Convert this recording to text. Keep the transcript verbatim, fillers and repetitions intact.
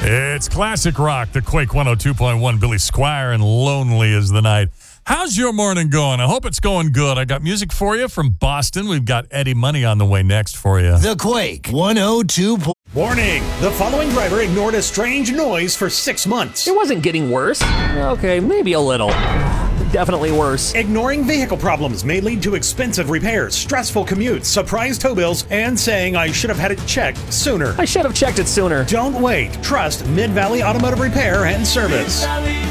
It's classic rock, the Quake one oh two point one, Billy Squier and Lonely is the Night. How's your morning going? I hope it's going good. I got music for you from Boston. We've got Eddie Money on the way next for you. The Quake one oh two. Warning! The following driver ignored a strange noise for six months. It wasn't getting worse. Okay, maybe a little. Definitely worse. Ignoring vehicle problems may lead to expensive repairs, stressful commutes, surprise tow bills, and saying I should have had it checked sooner. I should have checked it sooner. Don't wait. Trust Mid-Valley Automotive Repair and Service. Mid-Valley